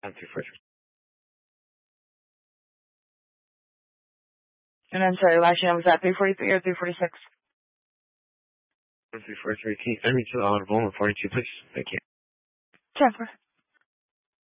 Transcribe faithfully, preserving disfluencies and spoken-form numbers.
one three four three. And I'm sorry, last year was that three forty-three or three forty-six? one three four three. Can you send me to the Honorable one forty-two, please? Thank you. Jennifer.